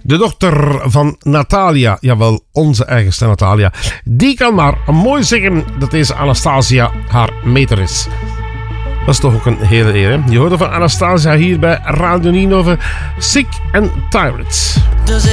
De dochter van Natalia, jawel, onze eigenste Natalia, die kan maar mooi zeggen dat deze Anastasia haar meter is. Dat is toch ook een hele eer, hè? Je hoorde van Anastasia hier bij Radio Nienhoven, Sick and Tired.